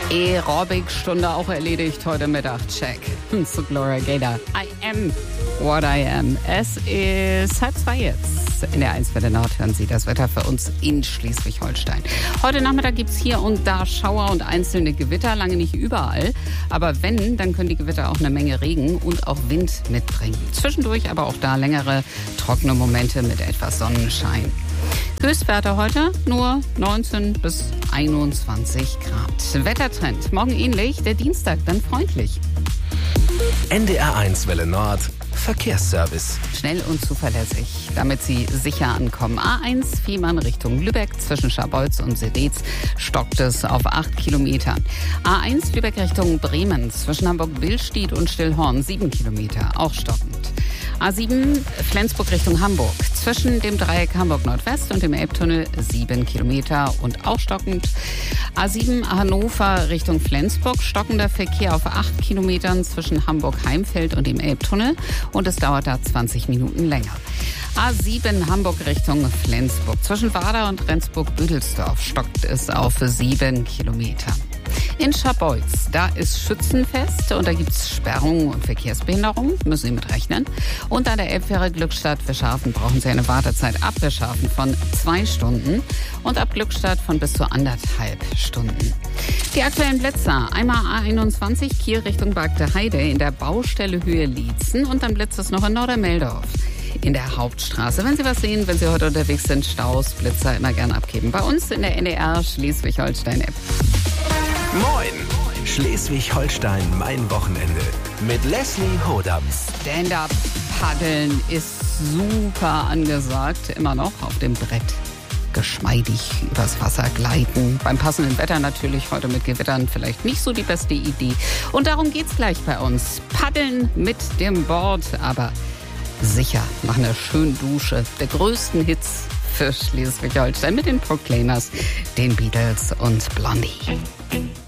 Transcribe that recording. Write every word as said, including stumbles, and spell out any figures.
Aerobic-Stunde auch erledigt heute Mittag. Check. Zu Gloria Gaynor. I am what I am. Es ist halb zwei jetzt. In der eins Welle Nord hören Sie das Wetter für uns in Schleswig-Holstein. Heute Nachmittag gibt es hier und da Schauer und einzelne Gewitter, lange nicht überall. Aber wenn, dann können die Gewitter auch eine Menge Regen und auch Wind mitbringen. Zwischendurch aber auch da längere trockene Momente mit etwas Sonnenschein. Höchstwerte heute nur neunzehn bis einundzwanzig Grad. Wettertrend morgen ähnlich, der Dienstag dann freundlich. N D R eins Welle Nord Verkehrsservice. Schnell und zuverlässig, damit Sie sicher ankommen. A eins Fehmarn Richtung Lübeck zwischen Scharbeutz und Seretz stockt es auf acht Kilometern. A eins Lübeck Richtung Bremen zwischen Hamburg-Billstedt und Stillhorn sieben Kilometer, auch stockend. A sieben Flensburg Richtung Hamburg zwischen dem Dreieck Hamburg-Nordwest und dem Elbtunnel sieben Kilometer und auch stockend. A sieben Hannover Richtung Flensburg, stockender Verkehr auf acht Kilometern zwischen Hamburg-Heimfeld und dem Elbtunnel und es dauert da zwanzig Minuten länger. A sieben Hamburg Richtung Flensburg zwischen Wader und Rendsburg-Büdelsdorf stockt es auf sieben Kilometer. In Scharbeutz, da ist Schützenfest und da gibt es Sperrungen und Verkehrsbehinderungen, müssen Sie mit rechnen. Und an der Elbfähre Glückstadt-Wischhafen brauchen Sie eine Wartezeit ab Wischhafen von zwei Stunden und ab Glückstadt von bis zu anderthalb Stunden. Die aktuellen Blitzer, einmal A einundzwanzig Kiel Richtung Bagde Heide in der Baustelle Höhe Lietzen und dann blitzt es noch in Nordermeldorf in der Hauptstraße. Wenn Sie was sehen, wenn Sie heute unterwegs sind, Staus, Blitzer immer gern abgeben. Bei uns in der N D R Schleswig-Holstein-App. Moin! Schleswig-Holstein, mein Wochenende. Mit Leslie Hodam. Stand-up-Paddeln ist super angesagt. Immer noch auf dem Brett. Geschmeidig übers Wasser gleiten. Beim passenden Wetter natürlich, heute mit Gewittern vielleicht nicht so die beste Idee. Und darum geht's gleich bei uns. Paddeln mit dem Board, aber sicher nach einer schönen Dusche. Der größten Hits für Schleswig-Holstein mit den Proclaimers, den Beatles und Blondie.